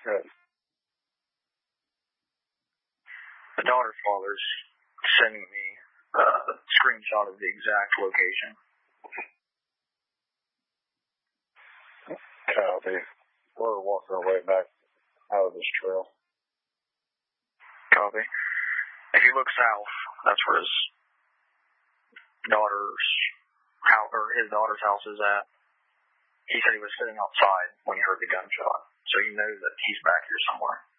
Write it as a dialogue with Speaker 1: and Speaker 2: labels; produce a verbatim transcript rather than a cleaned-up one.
Speaker 1: Good.
Speaker 2: The daughter's father's sending me uh, a screenshot of the exact location.
Speaker 1: Copy. We're walking our way back out of this trail.
Speaker 2: Copy. If you look south, that's where his daughter's house, or his daughter's house is at. He said he was sitting outside when he heard the gunshot, so you know that he's back here somewhere.